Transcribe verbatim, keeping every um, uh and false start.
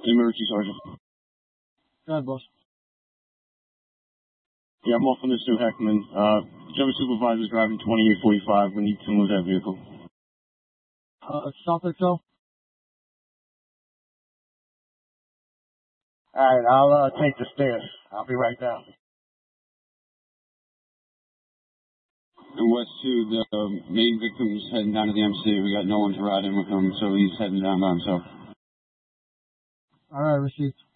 Emergency, Sergeant. Go ahead, boss. Yeah, I'm off on this new Heckman. Uh, German supervisor's driving twenty-eight forty-five. We need to move that vehicle. Uh, South Excel? Alright, I'll, uh, take the stairs. I'll be right down. And West two, the uh, main victim's heading down to the M C. We got no one to ride in with him, so he's heading down by himself. Alright, received.